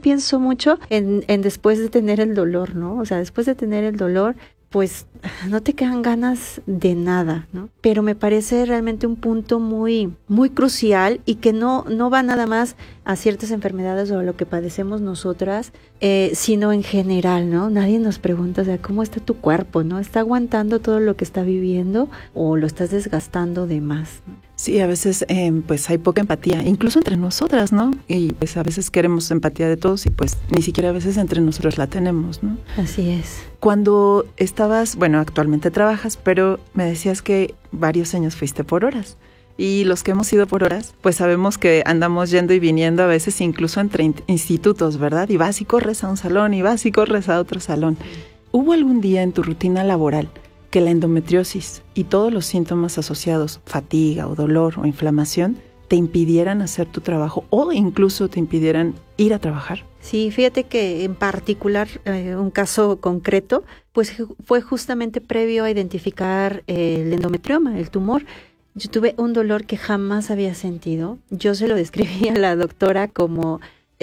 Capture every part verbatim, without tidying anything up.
pienso mucho en, en después de tener el dolor, ¿no? O sea, después de tener el dolor, pues no te quedan ganas de nada, ¿no? Pero me parece realmente un punto muy, muy crucial y que no, no va nada más a ciertas enfermedades o a lo que padecemos nosotras, eh, sino en general, ¿no? Nadie nos pregunta, o sea, ¿cómo está tu cuerpo, no? ¿Está aguantando todo lo que está viviendo o lo estás desgastando de más, ¿no? Sí, a veces eh, pues hay poca empatía, incluso entre nosotras, ¿no? Y pues a veces queremos empatía de todos y pues ni siquiera a veces entre nosotros la tenemos, ¿no? Así es. Cuando estabas, bueno, actualmente trabajas, pero me decías que varios años fuiste por horas. Y los que hemos ido por horas, pues sabemos que andamos yendo y viniendo a veces incluso entre in- institutos, ¿verdad? Y vas y corres a un salón y vas y corres a otro salón. ¿Hubo algún día en tu rutina laboral que la endometriosis y todos los síntomas asociados, fatiga o dolor o inflamación, te impidieran hacer tu trabajo o incluso te impidieran ir a trabajar? Sí, fíjate que en particular eh, un caso concreto, pues fue justamente previo a identificar eh, el endometrioma, el tumor. Yo tuve un dolor que jamás había sentido. Yo se lo describí a la doctora como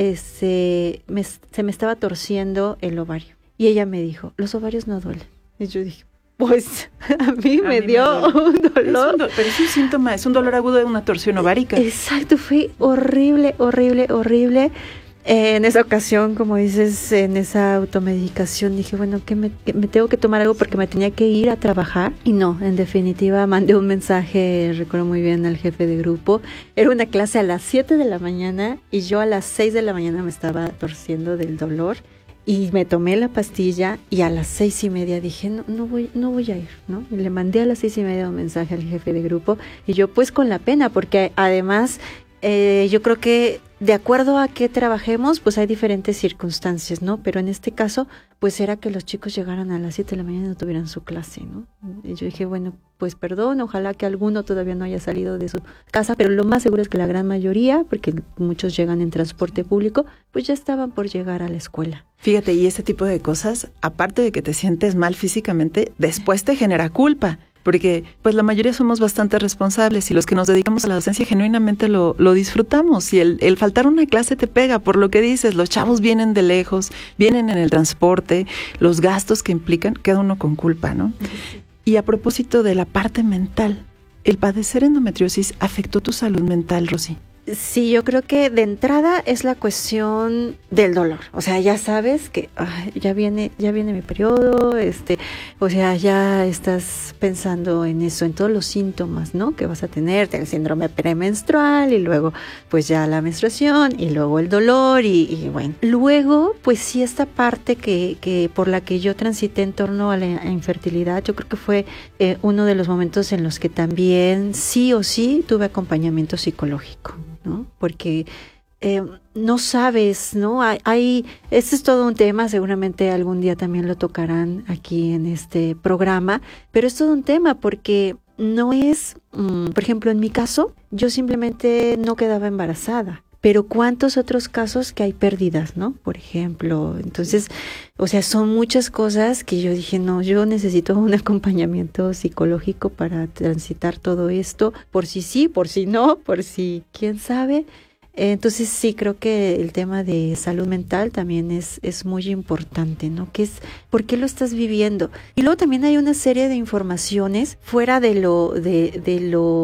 este, me, se me estaba torciendo el ovario. Y ella me dijo, los ovarios no duelen. Y yo dije, pues a mí A me mí dio me duele. un dolor. Es un do- pero es un síntoma, es un dolor agudo de una torsión ovárica. Exacto, fue horrible, horrible, horrible. Eh, en esa ocasión, como dices, en esa automedicación, dije, bueno, que me, que me tengo que tomar algo porque me tenía que ir a trabajar. Y no, en definitiva, mandé un mensaje, recuerdo muy bien, al jefe de grupo. Era una clase a las siete de la mañana y yo a las seis de la mañana me estaba torciendo del dolor. Y me tomé la pastilla y a las seis y media dije, no, no voy, no voy a ir, ¿no? Y le mandé a las seis y media un mensaje al jefe de grupo y yo pues con la pena, porque además eh, yo creo que de acuerdo a qué trabajemos, pues hay diferentes circunstancias, ¿no? Pero en este caso, pues era que los chicos llegaran a las siete de la mañana y no tuvieran su clase, ¿no? Y yo dije, bueno, pues perdón, ojalá que alguno todavía no haya salido de su casa, pero lo más seguro es que la gran mayoría, porque muchos llegan en transporte público, pues ya estaban por llegar a la escuela. Fíjate, y ese tipo de cosas, aparte de que te sientes mal físicamente, después te genera culpa. Porque pues la mayoría somos bastante responsables y los que nos dedicamos a la docencia genuinamente lo, lo disfrutamos y el, el faltar una clase te pega por lo que dices, los chavos vienen de lejos, vienen en el transporte, los gastos que implican, queda uno con culpa, ¿no? Y a propósito de la parte mental, ¿el padecer endometriosis afectó tu salud mental, Rosy? Sí, yo creo que de entrada es la cuestión del dolor. O sea, ya sabes que ay, ya viene, ya viene mi periodo, este, o sea, ya estás pensando en eso, en todos los síntomas, ¿no? Que vas a tener, el síndrome premenstrual y luego, pues ya la menstruación y luego el dolor y, y bueno. Luego, pues sí, esta parte que, que por la que yo transité en torno a la infertilidad, yo creo que fue eh, uno de los momentos en los que también sí o sí tuve acompañamiento psicológico, ¿no? Porque eh, no sabes, ¿no? Hay, hay, este es todo un tema, seguramente algún día también lo tocarán aquí en este programa, pero es todo un tema porque no es, um, por ejemplo, en mi caso, yo simplemente no quedaba embarazada. Pero cuántos otros casos que hay pérdidas, ¿no? Por ejemplo, entonces, o sea, son muchas cosas que yo dije, no, yo necesito un acompañamiento psicológico para transitar todo esto, por si sí, por si no, por si quién sabe. Entonces sí, creo que el tema de salud mental también es, es muy importante, ¿no? Que es, ¿por qué lo estás viviendo? Y luego también hay una serie de informaciones fuera de lo, de, de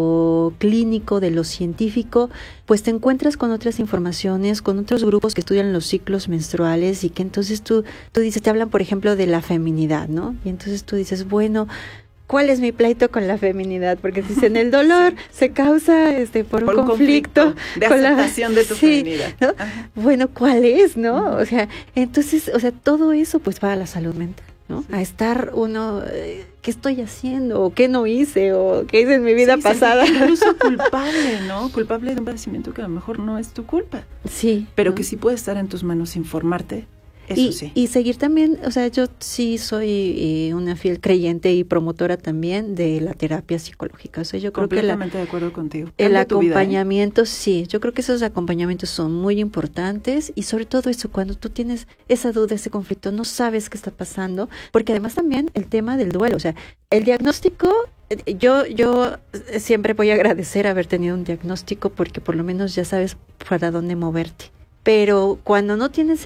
lo clínico, de lo científico, pues te encuentras con otras informaciones, con otros grupos que estudian los ciclos menstruales y que entonces tú, tú dices, te hablan, por ejemplo, de la feminidad, ¿no? Y entonces tú dices, bueno, ¿cuál es mi pleito con la feminidad? Porque si en el dolor sí. se causa este por, por un, un conflicto, conflicto de con aceptación la, de tu sí, feminidad. ¿no? Bueno, ¿cuál es, no? Uh-huh. O sea, entonces, o sea, todo eso pues va a la salud mental, ¿no? Sí. A estar uno, eh, ¿qué estoy haciendo? ¿O qué no hice? ¿O qué hice en mi vida sí, pasada? Incluso culpable, ¿no? Culpable de un padecimiento que a lo mejor no es tu culpa. Sí. Pero ¿no? que sí puede estar en tus manos informarte. Eso y, sí. y seguir también, o sea, yo sí soy eh, una fiel creyente y promotora también de la terapia psicológica. O sea, yo creo que la, completamente de acuerdo contigo. El Cambia acompañamiento, vida, ¿eh? Sí, yo creo que esos acompañamientos son muy importantes y sobre todo eso, cuando tú tienes esa duda, ese conflicto, no sabes qué está pasando, porque además también el tema del duelo, o sea, el diagnóstico, yo, yo siempre voy a agradecer haber tenido un diagnóstico porque por lo menos ya sabes para dónde moverte. Pero cuando no tienes